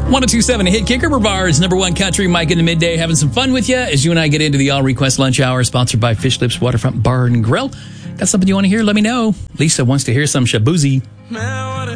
1027 Hit Kicker, Brevard's number one country. Mike in the midday having some fun with you as you and I get into the All Request Lunch Hour, sponsored by Fish Lips Waterfront Bar and Grill. Got something you want to hear? Let me know. Lisa wants to hear some Shaboozey.